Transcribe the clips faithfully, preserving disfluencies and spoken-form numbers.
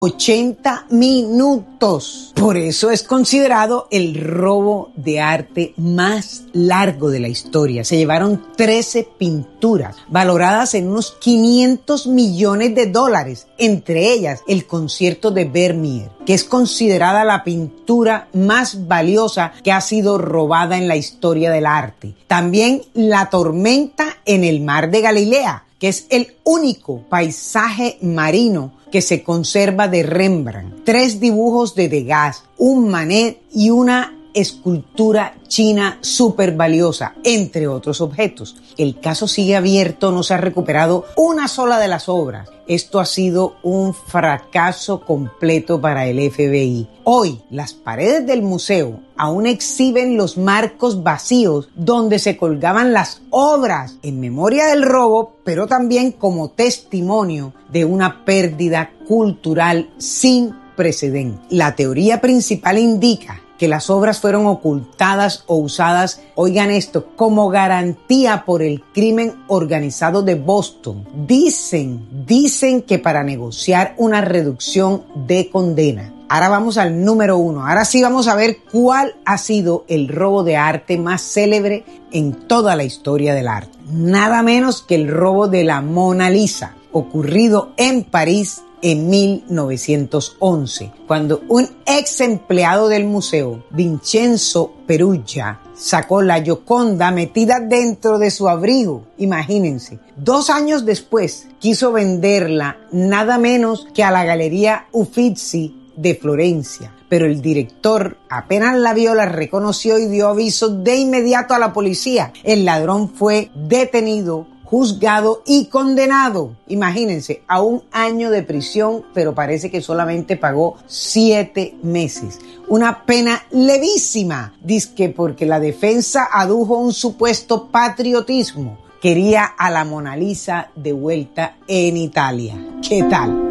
ochenta minutos. Por eso es considerado el robo de arte más largo de la historia. Se llevaron trece pinturas valoradas en unos quinientos millones de dólares, entre ellas el concierto de Vermeer, que es considerada la pintura más valiosa que ha sido robada en la historia del arte. También La tormenta en el mar de Galilea, que es el único paisaje marino que se conserva de Rembrandt, tres dibujos de Degas, un Manet y una escultura china súper valiosa, entre otros objetos. El caso sigue abierto, no se ha recuperado una sola de las obras. Esto ha sido un fracaso completo para el F B I. Hoy, las paredes del museo aún exhiben los marcos vacíos donde se colgaban las obras en memoria del robo, pero también como testimonio de una pérdida cultural sin precedentes. La teoría principal indica que las obras fueron ocultadas o usadas, oigan esto, como garantía por el crimen organizado de Boston. Dicen, dicen que para negociar una reducción de condena. Ahora vamos al número uno. Ahora sí vamos a ver cuál ha sido el robo de arte más célebre en toda la historia del arte. Nada menos que el robo de la Mona Lisa, ocurrido en París en mil novecientos once, cuando un ex empleado del museo, Vincenzo Peruggia, sacó la Gioconda metida dentro de su abrigo. Imagínense. Dos años después quiso venderla nada menos que a la Galería Uffizi de Florencia, pero el director apenas la vio, la reconoció y dio aviso de inmediato a la policía. El ladrón fue detenido, juzgado y condenado, imagínense, a un año de prisión, pero parece que solamente pagó siete meses. Una pena levísima, dizque porque la defensa adujo un supuesto patriotismo. Quería a la Mona Lisa de vuelta en Italia. ¿Qué tal?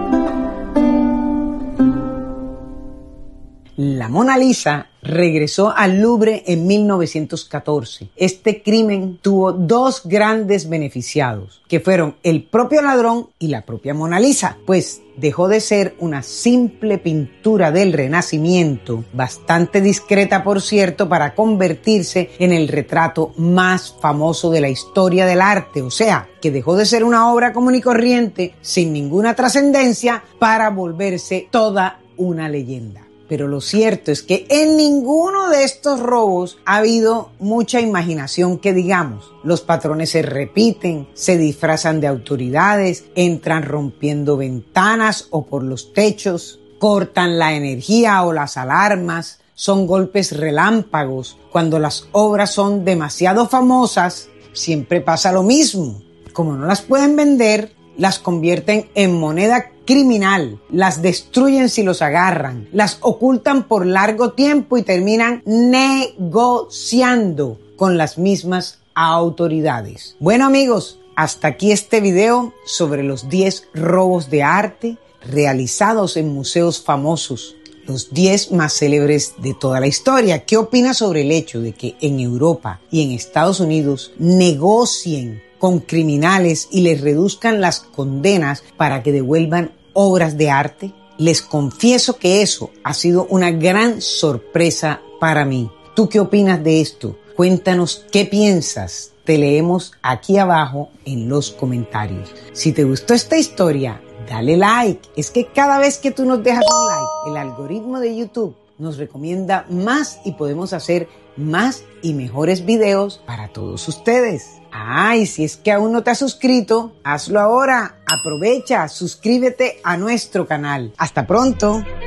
La Mona Lisa regresó al Louvre en mil novecientos catorce. Este crimen tuvo dos grandes beneficiados, que fueron el propio ladrón y la propia Mona Lisa, pues dejó de ser una simple pintura del Renacimiento, bastante discreta por cierto, para convertirse en el retrato más famoso de la historia del arte, o sea, que dejó de ser una obra común y corriente, sin ninguna trascendencia, para volverse toda una leyenda. Pero lo cierto es que en ninguno de estos robos ha habido mucha imaginación que digamos. Los patrones se repiten, se disfrazan de autoridades, entran rompiendo ventanas o por los techos, cortan la energía o las alarmas, son golpes relámpagos. Cuando las obras son demasiado famosas, siempre pasa lo mismo. Como no las pueden vender, las convierten en moneda criminal, las destruyen si los agarran, las ocultan por largo tiempo y terminan negociando con las mismas autoridades. Bueno amigos, hasta aquí este video sobre los diez robos de arte realizados en museos famosos, los diez más célebres de toda la historia. ¿Qué opinas sobre el hecho de que en Europa y en Estados Unidos negocien con criminales y les reduzcan las condenas para que devuelvan obras de arte? Les confieso que eso ha sido una gran sorpresa para mí. ¿Tú qué opinas de esto? Cuéntanos qué piensas. Te leemos aquí abajo en los comentarios. Si te gustó esta historia, dale like. Es que cada vez que tú nos dejas un like, el algoritmo de YouTube nos recomienda más y podemos hacer más y mejores videos para todos ustedes. Ah, y si es que aún no te has suscrito, hazlo ahora. Aprovecha, suscríbete a nuestro canal. Hasta pronto.